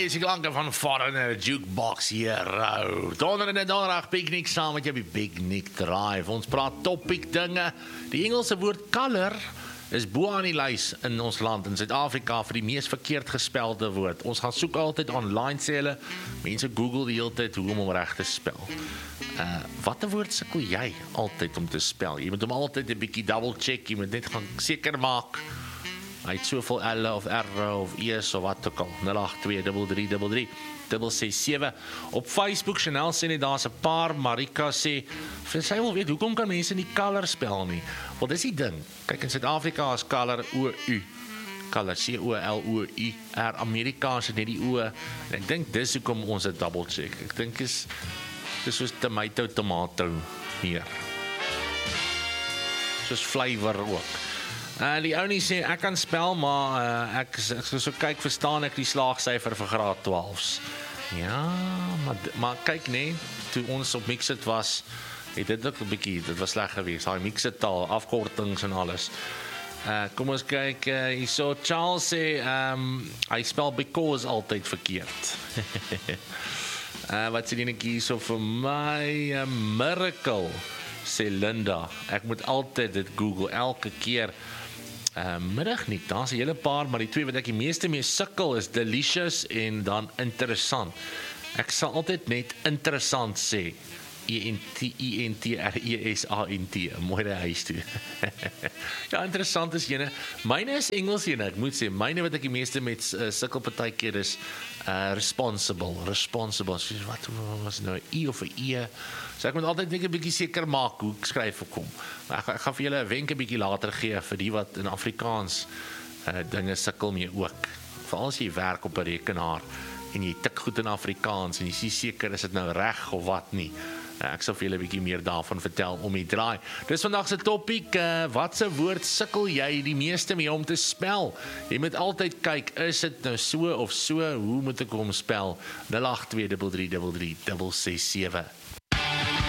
is die klanke van Foreigner Jukebox hier. Donderdag picknick saam met jou by Picnic Drive. Ons praat topic dinge. Die Engelse woord color is bo aan die lys in ons land, in Suid-Afrika, vir die mees verkeerd gespelde woord. Ons gaan soek altyd online, sê hulle. Mense Google die hele tyd hoe om reg te spel. Wat 'n woord sukkel jy altyd om te spel? Jy moet hom altyd 'n bietjie double check, jy moet net gaan seker maak. Hy het soveel L of R of E's of wat ook al. 0823333 op Facebook. Chanel sê net daar's 'n paar. Marika sê sy wil weet hoekom kan mense nie color spel nie. Wel dis die ding. Kyk, in Suid-Afrika is color O-U. Color C-O-L-O-U-R. Amerikaans het net die O. En ek dink dis hoekom ons 'n double check. Ek dink dis soos tomato meer. Soos flavor ook. Die ou nie sê, ek kan spel, maar ek so kyk, verstaan ek die slaagsyfer vir graad 12's. Ja, maar kyk nee, toe ons op Mixit was, het dit ook 'n bietjie, dit was sleg geweest, daai Mixit taal, afkortings en alles. Kom ons kyk, hierso, Charles sê, hy spel because altyd verkeerd. Wat sê die netjie hierso vir my, miracle, sê Linda, ek moet altyd dit Google, elke keer, middag nie, daar's 'n hele paar, maar die twee wat ek die meeste mee sukkel is delicious en dan interessant. Ek sal altyd net interessant sê. E-N-T-R-E-S-A-N-T, mooi die huis toe. Ja, interessant is jene. Myne is Engels jene, ek moet sê, myne wat ek die meeste met sukkel partykeer is responsible, so, wat was nou, E of 'n E, so ek moet altyd net 'n bietjie seker maak hoe ek skryf kom, maar ek gaan vir julle 'n wenk 'n bietjie later gee, vir die wat in Afrikaans dinge sukkel mee ook, veral as jy werk op 'n rekenaar, en jy tik goed in Afrikaans, en jy sê seker is dit nou reg of wat nie. Ek sal vir julle 'n bietjie meer daarvan vertel om die draai. Dis vandag se topiek, watse woord sukkel jy die meeste mee om te spel? Jy moet altyd kyk, is dit nou so of so, hoe moet ek hom spel? 082333367